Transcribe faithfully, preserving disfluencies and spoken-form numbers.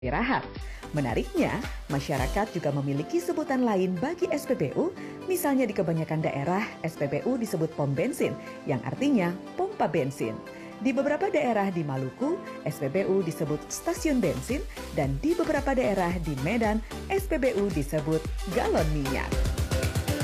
istirahat. Menariknya, masyarakat juga memiliki sebutan lain bagi S P B U, misalnya di kebanyakan daerah S P B U disebut pom bensin, yang artinya pompa bensin. Di beberapa daerah di Maluku, S P B U disebut stasiun bensin, dan di beberapa daerah di Medan, S P B U disebut galon minyak.